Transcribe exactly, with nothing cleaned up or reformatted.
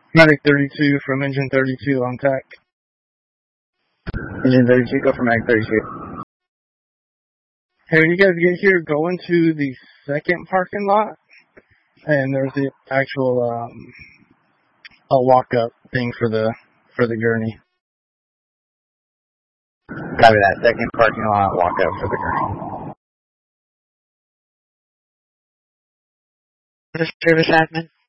Medic thirty-two from Engine thirty-two on tack. Engine thirty-two, go for Medic thirty-two. Hey, when you guys get here, go into the second parking lot, and there's the actual um, a walk-up thing for the for the gurney. Copy that. Second parking lot, walk-up for the gurney. The service admin.